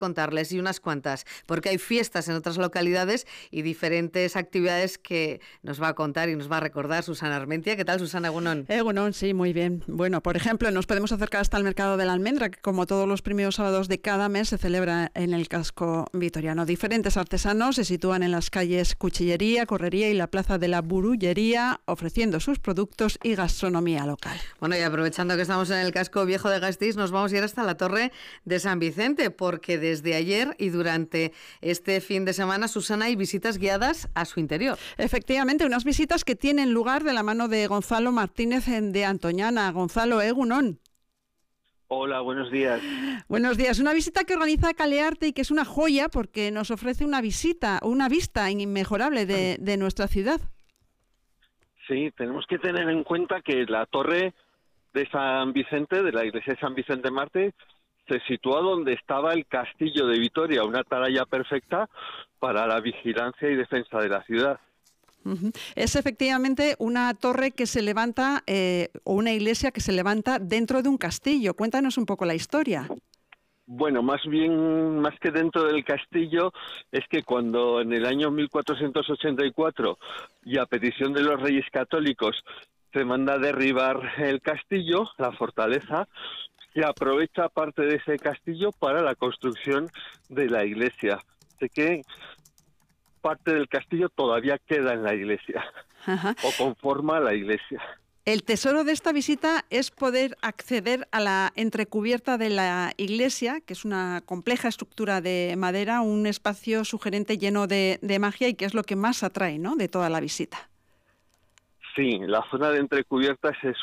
contarles y unas cuantas, porque hay fiestas en otras localidades y diferentes actividades que nos va a contar y nos va a recordar Susana Armentia. ¿Qué tal, Susana? Egunon. Egunon, sí, muy bien. Bueno, por ejemplo, nos podemos acercar hasta el Mercado de la Almendra, que como todos los primeros sábados de cada mes se celebra en el casco vitoriano. Diferentes artesanos se sitúan en las calles Cuchillería, Correría y la Plaza de la Burullería, ofreciendo sus productos y gastronomía local. Bueno, y aprovechando que estamos en el casco viejo de Gasteiz, nos vamos a ir hasta la Torre de San Vicente, porque desde ayer y durante este fin de semana, Susana, hay visitas guiadas a su interior. Efectivamente, unas visitas que tienen lugar de la mano de Gonzalo Martínez de Antoñana. Gonzalo, egunon. Hola, buenos días. Buenos días. Una visita que organiza Calearte y que es una joya porque nos ofrece una vista inmejorable de nuestra ciudad. Sí, tenemos que tener en cuenta que la torre de San Vicente, de la iglesia de San Vicente Mártir, se sitúa donde estaba el castillo de Vitoria, una atalaya perfecta para la vigilancia y defensa de la ciudad. Es efectivamente una torre que se levanta, o una iglesia que se levanta dentro de un castillo. Cuéntanos un poco la historia. Bueno, más que dentro del castillo, es que cuando en el año 1484, y a petición de los reyes católicos, se manda derribar el castillo, la fortaleza, se aprovecha parte de ese castillo para la construcción de la iglesia. Así que parte del castillo todavía queda en la iglesia. Ajá. O conforma la iglesia. El tesoro de esta visita es poder acceder a la entrecubierta de la iglesia, que es una compleja estructura de madera, un espacio sugerente lleno de magia y que es lo que más atrae, ¿no?, de toda la visita. Sí, la zona de entrecubiertas es